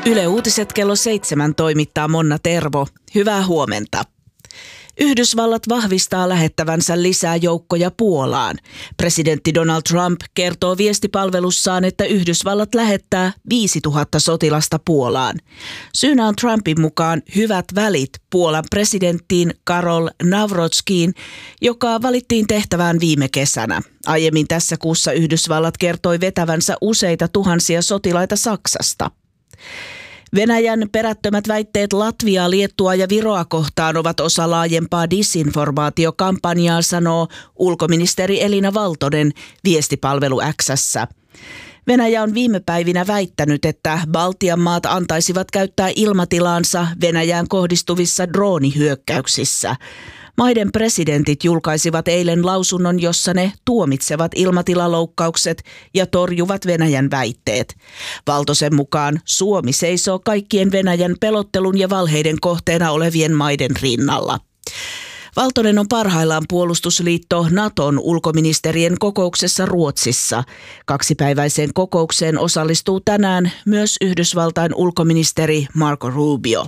Yle Uutiset kello 7 toimittaa Monna Tervo. Hyvää huomenta. Yhdysvallat vahvistaa lähettävänsä lisää joukkoja Puolaan. Presidentti Donald Trump kertoo viestipalvelussaan, että Yhdysvallat lähettää 5000 sotilasta Puolaan. Syynä on Trumpin mukaan hyvät välit Puolan presidenttiin Karol Nawrockiin, joka valittiin tehtävään viime kesänä. Aiemmin tässä kuussa Yhdysvallat kertoi vetävänsä useita tuhansia sotilaita Saksasta. Venäjän perättömät väitteet Latviaa, Liettua ja Viroa kohtaan ovat osa laajempaa disinformaatiokampanjaa, sanoo ulkoministeri Elina Valtonen viestipalvelu X:ssä. Venäjä on viime päivinä väittänyt, että Baltian maat antaisivat käyttää ilmatilaansa Venäjään kohdistuvissa droonihyökkäyksissä. Maiden presidentit julkaisivat eilen lausunnon, jossa ne tuomitsevat ilmatilaloukkaukset ja torjuvat Venäjän väitteet. Valtosen mukaan Suomi seisoo kaikkien Venäjän pelottelun ja valheiden kohteena olevien maiden rinnalla. Valtonen on parhaillaan puolustusliitto Naton ulkoministerien kokouksessa Ruotsissa. Kaksipäiväiseen kokoukseen osallistuu tänään myös Yhdysvaltain ulkoministeri Marco Rubio.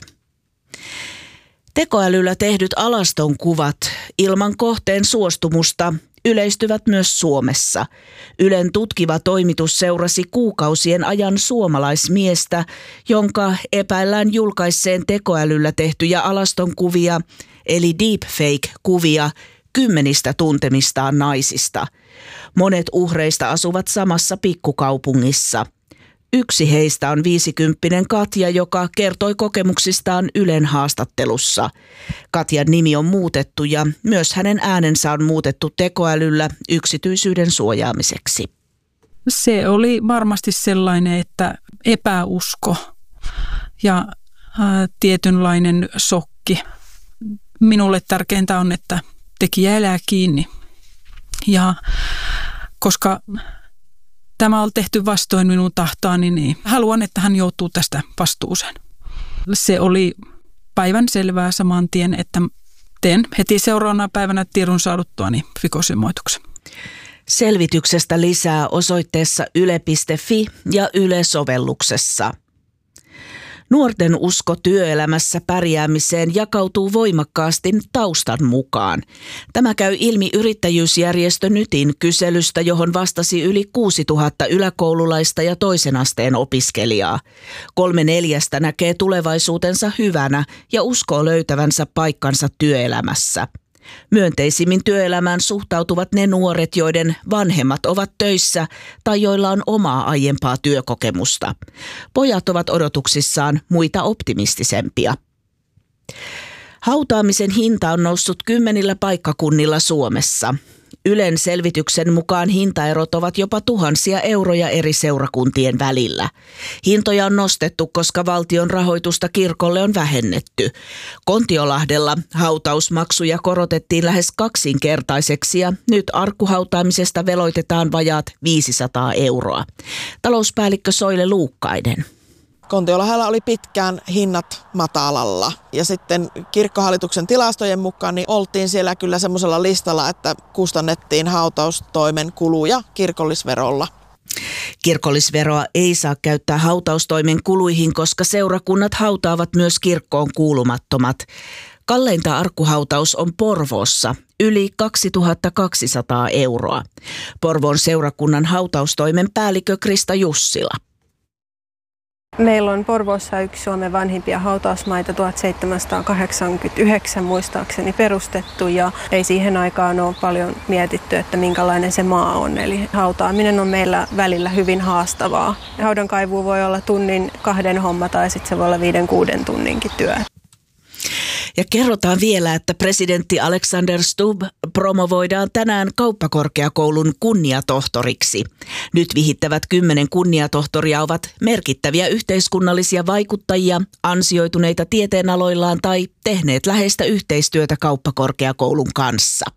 Tekoälyllä tehdyt alastonkuvat ilman kohteen suostumusta yleistyvät myös Suomessa. Ylen tutkiva toimitus seurasi kuukausien ajan suomalaismiestä, jonka epäillään julkaisseen tekoälyllä tehtyjä alastonkuvia, eli deepfake-kuvia, 10 tuntemistaan naisista. Monet uhreista asuvat samassa pikkukaupungissa. Yksi heistä on 50-vuotias Katja, joka kertoi kokemuksistaan Ylen haastattelussa. Katjan nimi on muutettu ja myös hänen äänensä on muutettu tekoälyllä yksityisyyden suojaamiseksi. Se oli varmasti sellainen, että epäusko ja tietynlainen shokki. Minulle tärkeintä on, että tekijä elää kiinni. Ja koska tämä on tehty vastoin minun tahtoani, niin haluan, että hän joutuu tästä vastuuseen. Se oli päivän selvää saman tien, että teen heti seuraavana päivänä tiedon saaduttuani rikosilmoituksen. Selvityksestä lisää osoitteessa yle.fi ja Yle-sovelluksessa. Nuorten usko työelämässä pärjäämiseen jakautuu voimakkaasti taustan mukaan. Tämä käy ilmi yrittäjyysjärjestö Nytin kyselystä, johon vastasi yli 6000 yläkoululaista ja toisen asteen opiskelijaa. 3/4 näkee tulevaisuutensa hyvänä ja uskoo löytävänsä paikkansa työelämässä. Myönteisimmin työelämään suhtautuvat ne nuoret, joiden vanhemmat ovat töissä tai joilla on omaa aiempaa työkokemusta. Pojat ovat odotuksissaan muita optimistisempia. Hautaamisen hinta on noussut 10 paikkakunnilla Suomessa. Ylen selvityksen mukaan hintaerot ovat jopa tuhansia euroja eri seurakuntien välillä. Hintoja on nostettu, koska valtion rahoitusta kirkolle on vähennetty. Kontiolahdella hautausmaksuja korotettiin lähes 2-kertaiseksi ja nyt arkkuhautaamisesta veloitetaan vajaat 500 euroa. Talouspäällikkö Soile Luukkainen. Kontiolahdella oli pitkään hinnat matalalla ja sitten kirkkohallituksen tilastojen mukaan niin oltiin siellä kyllä semmoisella listalla, että kustannettiin hautaustoimen kuluja kirkollisverolla. Kirkollisveroa ei saa käyttää hautaustoimen kuluihin, koska seurakunnat hautaavat myös kirkkoon kuulumattomat. Kalleinta arkkuhautaus on Porvoossa, yli 2200 euroa. Porvoon seurakunnan hautaustoimen päällikkö Krista Jussila. Meillä on Porvoossa yksi Suomen vanhimpia hautausmaita, 1789 muistaakseni perustettu, ja ei siihen aikaan ole paljon mietitty, että minkälainen se maa on. Eli hautaaminen on meillä välillä hyvin haastavaa. Haudankaivu voi olla 1-2 homma tai sitten se voi olla 5-6 tunninkin työ. Ja kerrotaan vielä, että presidentti Alexander Stubb promovoidaan tänään kauppakorkeakoulun kunniatohtoriksi. Nyt vihittävät 10 kunniatohtoria ovat merkittäviä yhteiskunnallisia vaikuttajia, ansioituneita tieteenaloillaan tai tehneet läheistä yhteistyötä kauppakorkeakoulun kanssa.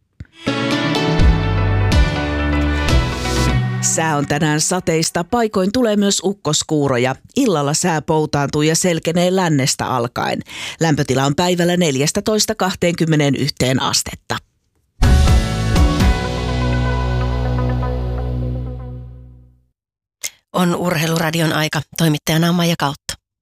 Sää on tänään sateista, paikoin tulee myös ukkoskuuroja. Illalla sää poutaantuu ja selkenee lännestä alkaen. Lämpötila on päivällä 14–21 astetta. On Urheiluradion aika. Toimittajana on Maija Kautta.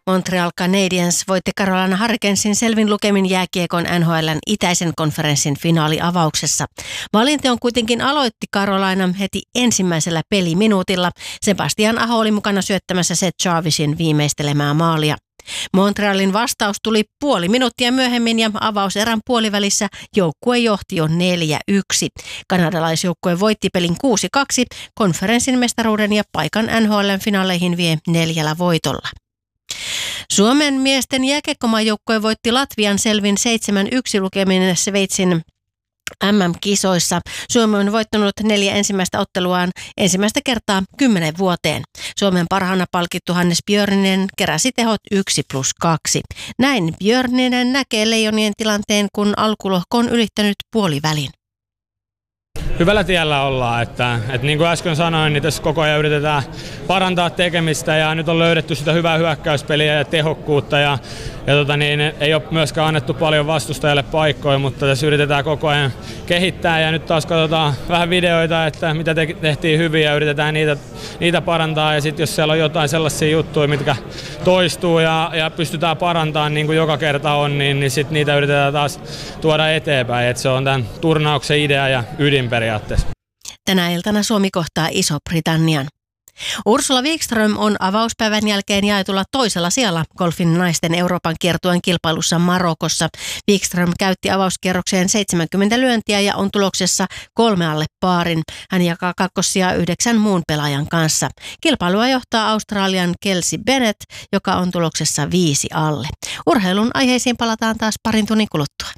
Montreal Canadiens voitti Carolina Hurricanesin selvin lukemin jääkiekon NHL:n itäisen konferenssin finaaliavauksessa. Maalinteon kuitenkin aloitti Carolina heti ensimmäisellä peliminuutilla. Sebastian Aho oli mukana syöttämässä Seth Jarvisin viimeistelemää maalia. Montrealin vastaus tuli puoli minuuttia myöhemmin ja avauserän puolivälissä joukkue johti jo 4-1. Kanadalaisjoukkue voitti pelin 6-2, konferenssin mestaruuden ja paikan NHL:n finaaleihin vie 4 voitolla. Suomen miesten jääkiekkomaajoukkue voitti Latvian selvin 7-1 lukemin Sveitsin MM-kisoissa. Suomi on voittanut 4 ensimmäistä otteluaan ensimmäistä kertaa 10 vuoteen. Suomen parhaana palkittu Hannes Björninen keräsi tehot 1+2. Näin Björninen näkee Leijonien tilanteen, kun alkulohko on ylittänyt puolivälin. Hyvällä tiellä ollaan, että niin kuin äsken sanoin, niin tässä koko ajan yritetään parantaa tekemistä ja nyt on löydetty sitä hyvää hyökkäyspeliä ja tehokkuutta ja ei ole myöskään annettu paljon vastustajalle paikkoja, mutta tässä yritetään koko ajan kehittää ja nyt taas katsotaan vähän videoita, että mitä tehtiin hyvin ja yritetään niitä parantaa ja sitten jos siellä on jotain sellaisia juttuja, mitkä toistuu ja pystytään parantamaan niin kuin joka kerta on, niin sitten niitä yritetään taas tuoda eteenpäin, että se on tämän turnauksen idea ja ydinperiaatteessa. Tänä iltana Suomi kohtaa Iso-Britannian. Ursula Wikström on avauspäivän jälkeen jaetulla toisella sijalla golfin naisten Euroopan kiertueen kilpailussa Marokossa. Wikström käytti avauskierrokseen 70 lyöntiä ja on tuloksessa 3 alle paarin. Hän jakaa kakkossijaa 9 muun pelaajan kanssa. Kilpailua johtaa Australian Kelsey Bennett, joka on tuloksessa 5 alle. Urheilun aiheisiin palataan taas parin tunnin kuluttua.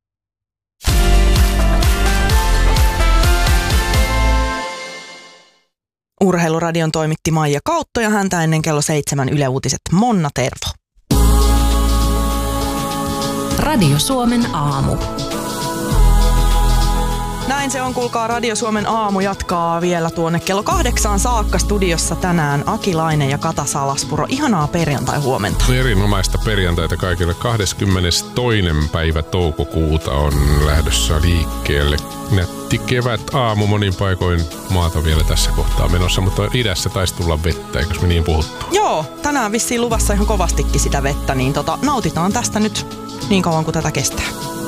Urheiluradion toimitti Maija Kautto ja häntä ennen kello 7 Yle Uutiset Monna Tervo. Radio Suomen aamu. Näin se on, kuulkaa, Radio Suomen aamu jatkaa vielä tuonne kello 8 saakka. Studiossa tänään Aki Laine ja Kata Salaspuro. Ihanaa perjantai-huomenta. Erinomaista perjantaita kaikille. 22. päivä toukokuuta on lähdössä liikkeelle. Nätti kevät aamu, monin paikoin maata vielä tässä kohtaa menossa, mutta idässä taisi tulla vettä, eikös me niin puhuttu? Joo, tänään vissiin luvassa ihan kovastikin sitä vettä, niin nautitaan tästä nyt niin kauan kuin tätä kestää.